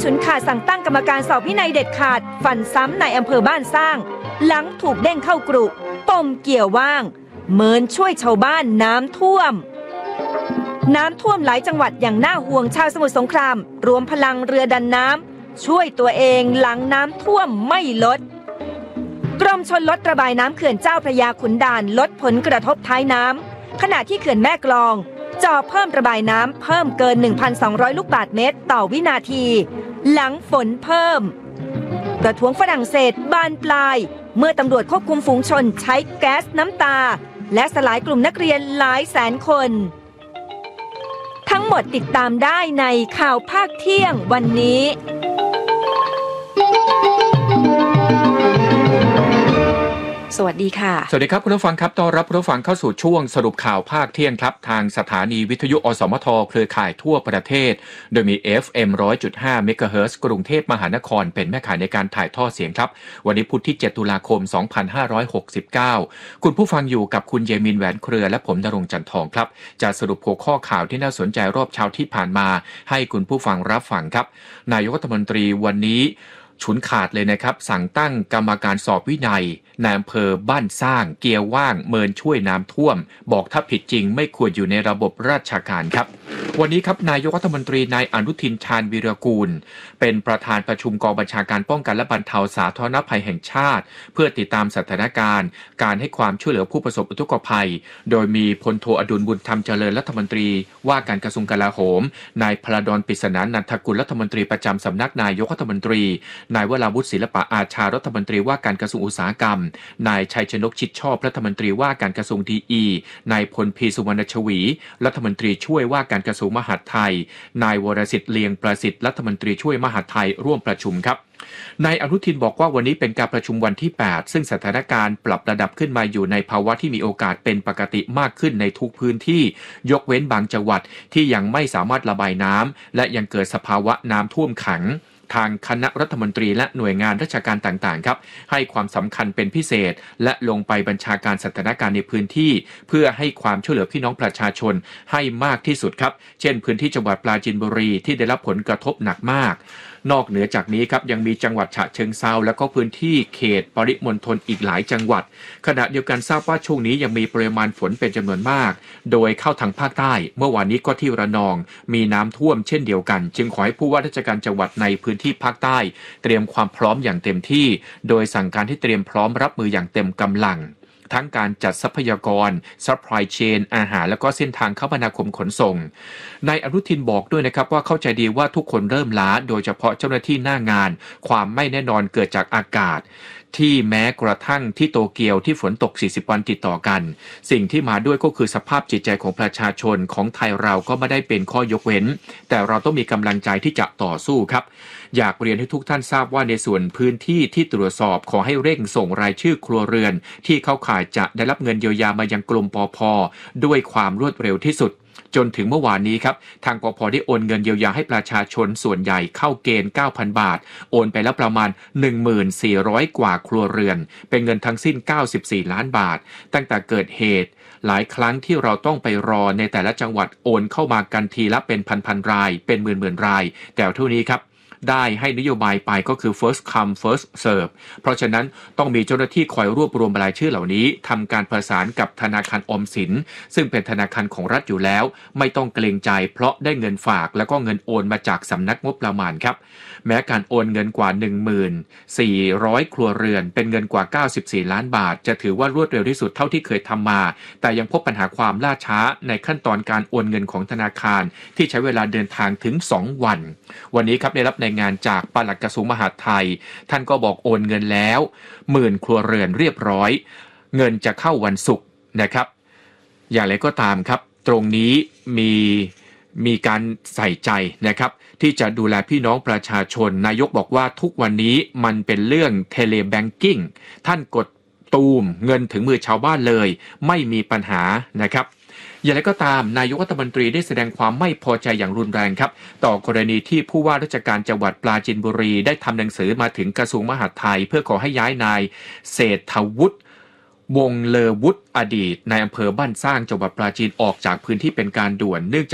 ฉุนขาดสั่งตั้งกรรมการสอบวินัยเด็ดขาดฟันซ้ำในอำเภอบ้านสร้างหลังถูกเด้งเข้ากรุปมเกี่ยวว่างเมินช่วยชาวบ้านน้ำท่วมหลายจังหวัดอย่างน่าห่วงชาวสมุทรสงครามรวมพลังเรือดันน้ำช่วยตัวเองหลังน้ำท่วมไม่ลดกรมชลลดระบายน้ำเขื่อนเจ้าพระยาขุนด่านลดผลกระทบท้ายน้ำขณะที่เขื่อนแม่กลองจ่อเพิ่มระบายน้ำเพิ่มเกิน 1,200 ลูกบาศก์เมตรต่อวินาทีหลังฝนเพิ่มประท้วงฝรั่งเศสบานปลายเมื่อตำรวจควบคุมฝูงชนใช้แก๊สน้ำตาและสลายกลุ่มนักเรียนหลายแสนคนทั้งหมดติดตามได้ในข่าวภาคเที่ยงวันนี้สวัสดีค่ะสวัสดีครับคุณผู้ฟังครับต้อนรับคุณผู้ฟังเข้าสู่ช่วงสรุปข่าวภาคเที่ยงครับทางสถานีวิทยุอสมทเครือข่ายทั่วประเทศโดยมี FM 100.5 เมกะเฮิรตซ์กรุงเทพมหานครเป็นแม่ข่ายในการถ่ายทอดเสียงครับวันนี้พุธที่7ตุลาคม2569คุณผู้ฟังอยู่กับคุณเยมินแหวนเครือและผมณรงค์จันทองครับจะสรุปหัวข้อข่าวที่น่าสนใจรอบเช้าที่ผ่านมาให้คุณผู้ฟังรับฟังครับนายกรัฐมนตรีวันนี้ฉุนขาดเลยนะครับสั่งตั้งกรรมการสอบวินัยในอำเภอบ้านสร้างเกียร์ว่างเมินช่วยน้ำท่วมบอกถ้าผิดจริงไม่ควรอยู่ในระบบราชการครับวันนี้ครับนายกรัฐมนตรีนายอนุทินชาญวีรกูลเป็นประธานประชุมกองบัญชาการป้องกันและบรรเทาสาธารณภัยแห่งชาติเพื่อติดตามสถานการณ์การให้ความช่วยเหลือผู้ประสบอุทกภัยโดยมีพลโทอดุลบุญธรรมเจริญรัฐมนตรีว่าการกระทรวงกลาโหมนายพลดลปริศนานันทกุลรัฐมนตรีประจำสำนักนายกรัฐมนตรีนายวราวุฒิศิลปะอาชารัฐมนตรีว่าการกระทรวงอุตสาหกรรมนายชัยชนกชิดชอบรัฐมนตรีว่าการกระทรวงดีนายพลพีสุวรรณชวีรัฐมนตรีช่วยว่าการกระทรวงมหาดไทยนายวรสิทธิ์เลียงประสิทธิ์รัฐมนตรีช่วยมหาดไทยร่วมประชุมครับนายอนุทินบอกว่าวันนี้เป็นการประชุมวันที่8ซึ่งสถานการณ์ปรับระดับขึ้นมาอยู่ในภาวะที่มีโอกาสเป็นปกติมากขึ้นในทุกพื้นที่ยกเว้นบางจังหวัดที่ยังไม่สามารถระบายน้ำและยังเกิดสภาวะน้ำท่วมขังทางคณะรัฐมนตรีและหน่วยงานราชการต่างๆครับให้ความสำคัญเป็นพิเศษและลงไปบัญชาการสถานการณ์ในพื้นที่เพื่อให้ความช่วยเหลือพี่น้องประชาชนให้มากที่สุดครับเช่นพื้นที่จังหวัดปราจีนบุรีที่ได้รับผลกระทบหนักมากนอกเหนือจากนี้ครับยังมีจังหวัดฉะเชิงเทราและก็พื้นที่เขตปริมณฑลอีกหลายจังหวัดขณะเดียวกันทราบว่าช่วงนี้ยังมีปริมาณฝนเป็นจำนวนมากโดยเข้าทางภาคใต้เมื่อวานนี้ก็ที่ระนองมีน้ำท่วมเช่นเดียวกันจึงขอให้ผู้ว่าราชการจังหวัดในพื้นที่ภาคใต้เตรียมความพร้อมอย่างเต็มที่โดยสั่งการให้เตรียมพร้อมรับมืออย่างเต็มกำลังทั้งการจัดทรัพยากร supply chain อาหารและก็เส้นทางคมนาคมขนส่งนายอนุทินบอกด้วยนะครับว่าเข้าใจดีว่าทุกคนเริ่มล้าโดยเฉพาะเจ้าหน้าที่หน้างานความไม่แน่นอนเกิดจากอากาศที่แม้กระทั่งที่โตเกียวที่ฝนตก40วันติดต่อกันสิ่งที่มาด้วยก็คือสภาพจิตใจของประชาชนของไทยเราก็ไม่ได้เป็นข้อยกเว้นแต่เราต้องมีกำลังใจที่จะต่อสู้ครับอยากเรียนให้ทุกท่านทราบว่าในส่วนพื้นที่ที่ตรวจสอบขอให้เร่งส่งรายชื่อครัวเรือนที่เข้าข่ายจะได้รับเงินเยียวยามายังกรมปภ.ด้วยความรวดเร็วที่สุดจนถึงเมื่อวานนี้ครับทางปภ.ได้โอนเงินเยียวยาให้ประชาชนส่วนใหญ่เข้าเกณฑ์ 9,000 บาทโอนไปแล้วประมาณ 14,000 กว่าครัวเรือนเป็นเงินทั้งสิ้น94ล้านบาทตั้งแต่เกิดเหตุหลายครั้งที่เราต้องไปรอในแต่ละจังหวัดโอนเข้ามากันทีละเป็นพันรายเป็นหมื่นรายแต่เท่านี้ครับได้ให้นโยบายไปก็คือ first come first serve เพราะฉะนั้นต้องมีเจ้าหน้าที่คอยรวบรวมรายชื่อเหล่านี้ทำการประสานกับธนาคารออมสินซึ่งเป็นธนาคารของรัฐอยู่แล้วไม่ต้องเกรงใจเพราะได้เงินฝากแล้วก็เงินโอนมาจากสำนักงบประมาณครับแม้การโอนเงินกว่า 14,000 ครัวเรือนเป็นเงินกว่า94ล้านบาทจะถือว่ารวดเร็วที่สุดเท่าที่เคยทำมาแต่ยังพบปัญหาความล่าช้าในขั้นตอนการโอนเงินของธนาคารที่ใช้เวลาเดินทางถึง2วันวันนี้ครับได้รับงานจากปลัดกระทรวงมหาดไทยท่านก็บอกโอนเงินแล้ว10,000 ครัวเรือนเรียบร้อยเงินจะเข้าวันศุกร์นะครับอย่างไรก็ตามครับตรงนี้มีการใส่ใจนะครับที่จะดูแลพี่น้องประชาชนนายกบอกว่าทุกวันนี้มันเป็นเรื่องเทเลแบงกิ้งท่านกดตูมเงินถึงมือชาวบ้านเลยไม่มีปัญหานะครับอย่างไรก็ตามนายกรัฐมนตรีได้แสดงความไม่พอใจอย่างรุนแรงครับต่อกรณีที่ผู้ว่าราชการจังหวัดปราจีนบุรีได้ทำหนังสือมาถึงกระทรวงมหาดไทยเพื่อขอให้ย้ายนายเศรษฐวุฒิวงเลอวุฒิอดีตในอำเภอบ้านสร้างจังหวัดปราจีนออกจากพื้นที่เป็นการด่วนเนื่องจาก